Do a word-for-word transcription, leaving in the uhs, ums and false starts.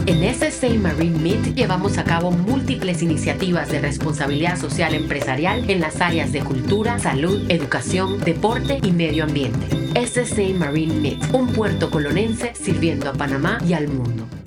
En S S A Marine Meet llevamos a cabo múltiples iniciativas de responsabilidad social empresarial en las áreas de cultura, salud, educación, deporte y medio ambiente. S S A Marine Meet, un puerto colonense sirviendo a Panamá y al mundo.